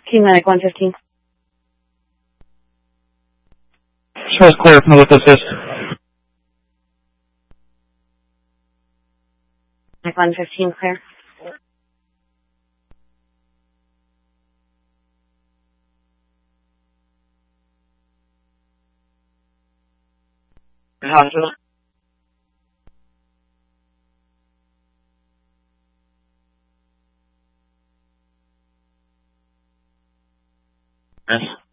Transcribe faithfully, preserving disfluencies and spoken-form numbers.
King Medic one fifteen. Shows clear from with assist. Medic one fifteen clear. Hospital. Yes.